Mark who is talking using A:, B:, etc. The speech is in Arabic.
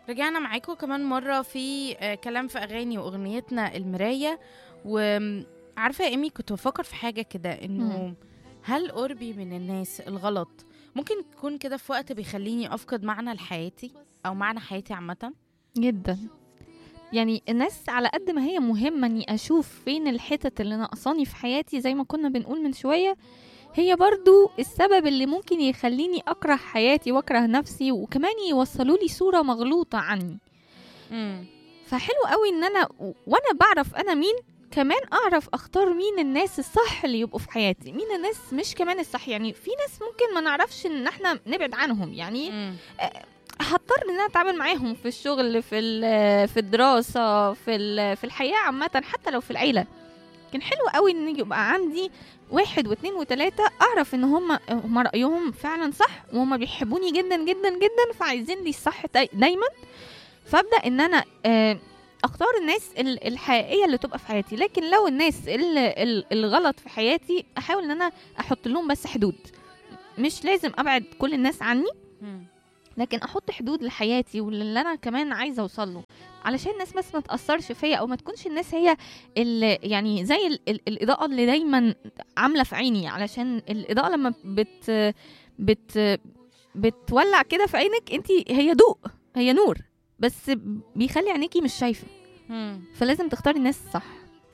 A: رجعنا معاكم كمان مرة في كلام في أغاني وأغنيتنا المراية. وعارفة يا إيمي، كنت بفكر في حاجة كده،
B: مم.
A: إنه هل قربي من الناس الغلط ممكن يكون كده في وقت بيخليني أفقد معنى لحياتي أو معنى حياتي عامة؟
B: جدا. يعني الناس على قد ما هي مهمة اني اشوف فين الحتت اللي ناقصاني في حياتي زي ما كنا بنقول من شوية، هي برضو السبب اللي ممكن يخليني اكره حياتي واكره نفسي، وكمان يوصلوا لي صورة مغلوطة عني.
A: مم.
B: فحلو قوي ان انا وانا بعرف انا مين، كمان اعرف اختار مين الناس الصح اللي يبقوا في حياتي، مين الناس مش كمان الصح. يعني في ناس ممكن ما نعرفش ان احنا نبعد عنهم، يعني
A: مم.
B: هضطر ان انا اتعامل معاهم في الشغل، في الدراسه، في الحياه عامه، حتى لو في العيله. كان حلو قوي ان يبقى عندي واحد واثنين وثلاثة اعرف ان هم رايهم فعلا صح، وهم بيحبوني جدا جدا جدا، فعايزين لي الصح دايما. فابدا ان انا اختار الناس الحقيقيه اللي تبقى في حياتي. لكن لو الناس الغلط في حياتي، احاول ان انا احط لهم بس حدود. مش لازم ابعد كل الناس عني،
A: مم.
B: لكن احط حدود لحياتي واللي انا كمان عايزه اوصل له، علشان الناس بس ما تاثرش فيا، او ما تكونش الناس هي اللي يعني زي الاضاءه اللي دايما عامله في عيني. علشان الاضاءه لما بت بتولع كده في عينك انت، هي ضوء، هي نور، بس بيخلي عينيكي مش شايفه.
A: مم.
B: فلازم تختاري الناس صح.